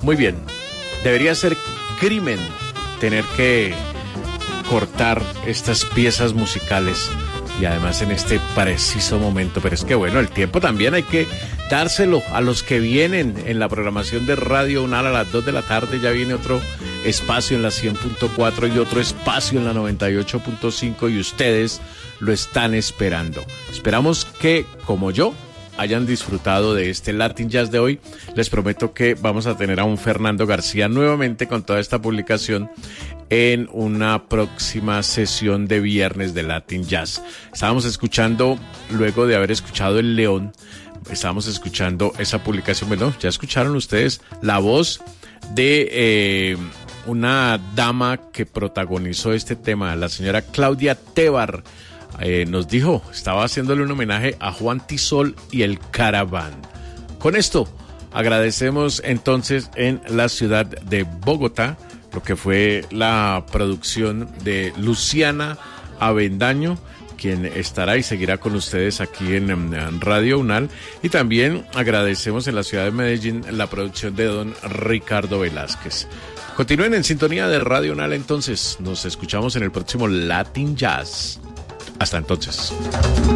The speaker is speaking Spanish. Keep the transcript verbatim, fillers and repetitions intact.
Muy bien, debería ser crimen tener que cortar estas piezas musicales y además en este preciso momento, pero es que bueno, el tiempo también hay que dárselo a los que vienen en la programación de Radio UNAL a las dos de la tarde. Ya viene otro espacio en la cien punto cuatro y otro espacio en la noventa y ocho punto cinco y ustedes lo están esperando. Esperamos que, como yo, hayan disfrutado de este Latin Jazz de hoy. Les prometo que vamos a tener a un Fernando García nuevamente con toda esta publicación en una próxima sesión de viernes de Latin Jazz. Estábamos escuchando, luego de haber escuchado El León, estábamos escuchando esa publicación. Bueno, ya escucharon ustedes la voz de eh, una dama que protagonizó este tema, la señora Claudia Tebar. Eh, nos dijo, estaba haciéndole un homenaje a Juan Tisol y el Caraván. Con esto agradecemos entonces en la ciudad de Bogotá lo que fue la producción de Luciana Avendaño, quien estará y seguirá con ustedes aquí en, en Radio UNAL, y también agradecemos en la ciudad de Medellín la producción de don Ricardo Velázquez. Continúen en sintonía de Radio UNAL, entonces nos escuchamos en el próximo Latin Jazz. Hasta entonces.